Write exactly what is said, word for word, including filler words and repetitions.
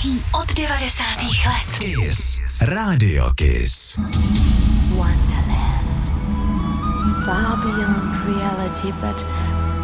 nejlepší od devadesátých let. Kiss. Radio Kiss. Wonderland. Far beyond reality, but